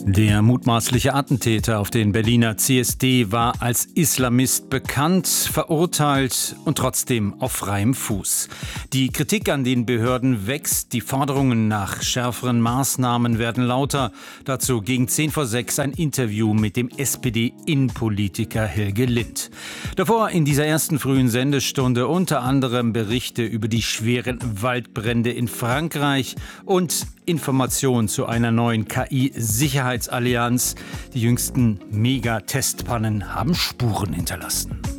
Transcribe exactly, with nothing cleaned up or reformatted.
Der mutmaßliche Attentäter auf den Berliner C S D war als Islamist bekannt, verurteilt und trotzdem auf freiem Fuß. Die Kritik an den Behörden wächst, die Forderungen nach schärferen Maßnahmen werden lauter. Dazu gegen zehn vor sechs ein Interview mit dem S P D-Innenpolitiker Helge Lind. Davor in dieser ersten frühen Sendestunde unter anderem Berichte über die schweren Waldbrände in Frankreich und Informationen zu einer neuen K I-Sicherheitsallianz. Die jüngsten Mega-Testpannen haben Spuren hinterlassen.